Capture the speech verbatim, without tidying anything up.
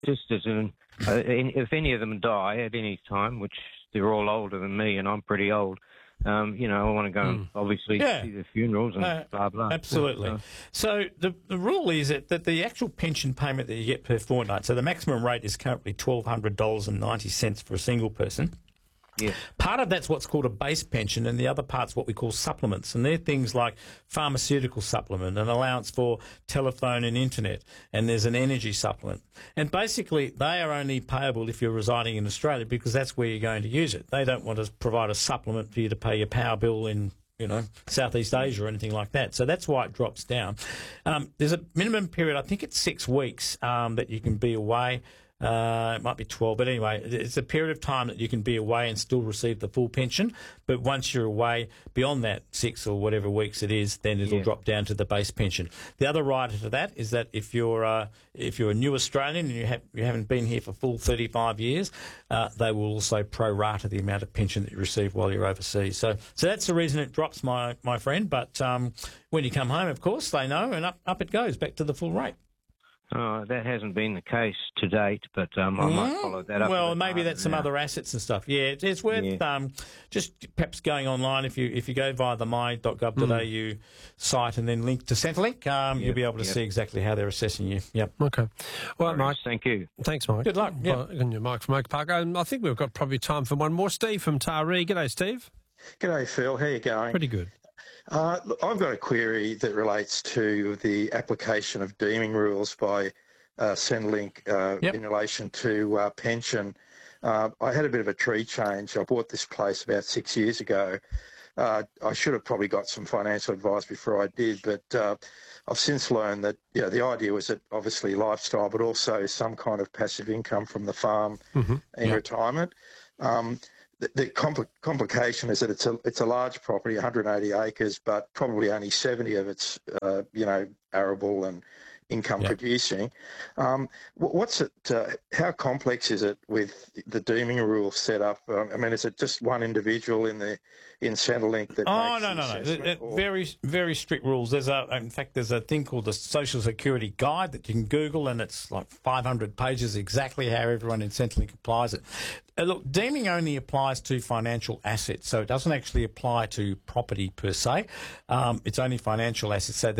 just as an, uh, in, if any of them die at any time, which they're all older than me, and I'm pretty old. Um, you know, I want to go and obviously Yeah. see the funerals and Uh, blah blah. Absolutely. So, So the, the rule is that, that the actual pension payment that you get per fortnight, so the maximum rate is currently twelve hundred dollars and ninety cents for a single person. yeah. Part of that's what's called a base pension, and the other part's what we call supplements. And they're things like pharmaceutical supplement, an allowance for telephone and internet, and there's an energy supplement. And basically, they are only payable if you're residing in Australia because that's where you're going to use it. They don't want to provide a supplement for you to pay your power bill in, you know, Southeast Asia or anything like that. So that's why it drops down. Um, there's a minimum period, I think it's six weeks um, that you can be away. Uh, it might be twelve, but anyway, it's a period of time that you can be away and still receive the full pension. But once you're away, beyond that six or whatever weeks it is, then it'll Yeah. drop down to the base pension. The other rider to that is that if you're uh, if you're a new Australian and you have you haven't been here for full thirty-five years, uh, they will also pro-rata the amount of pension that you receive while you're overseas. So so that's the reason it drops, my my friend. But um, when you come home, of course, they know, and up up it goes back to the full rate. Oh, that hasn't been the case to date, but um, I might follow that up. Well, with a maybe partner that's some now. other assets and stuff. Yeah, it's, it's worth Yeah. um, just perhaps going online if you if you go via the my dot gov dot a u site and then link to Centrelink, um, Yep, you'll be able to yep. see exactly how they're assessing you. Yep. Okay. Well, All right, Mike. Thank you. Thanks, Mike. Good luck. Yeah. Well, and your Mike from Oak Park. Um, I think we've got probably time for one more. Steve from Taree. G'day, Steve. G'day, Phil. How you going? Pretty good. Uh, look, I've got a query that relates to the application of deeming rules by uh, Centrelink uh, Yep. in relation to uh, pension. Uh, I had a bit of a tree change. I bought this place about six years ago. Uh, I should have probably got some financial advice before I did, but uh, I've since learned that you know, the idea was that obviously lifestyle, but also some kind of passive income from the farm Mm-hmm. in Yep. retirement. Um, the the compl- complication is that it's a it's a large property, one hundred eighty acres, but probably only seventy of it's uh, you know arable and income Yep. producing. Um, wh- what's it? Uh, how complex is it with the deeming rule set up? Um, I mean, is it just one individual in the in Centrelink that? Oh makes no the no no! assessment, Th- th- or- Very very strict rules. There's a in fact there's a thing called the Social Security Guide that you can Google, and it's like five hundred pages exactly how everyone in Centrelink applies it. Uh, look, deeming only applies to financial assets, so it doesn't actually apply to property per se. Um, it's only financial assets. So